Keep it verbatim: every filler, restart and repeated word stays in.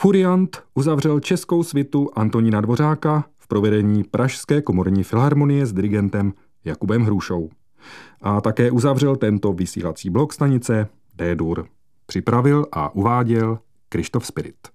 Furiant uzavřel českou svitu Antonína Dvořáka v provedení Pražské komorní filharmonie s dirigentem Jakubem Hrušou. A také uzavřel tento vysílací blok stanice D-dur. Připravil a uváděl Krištof Spirit.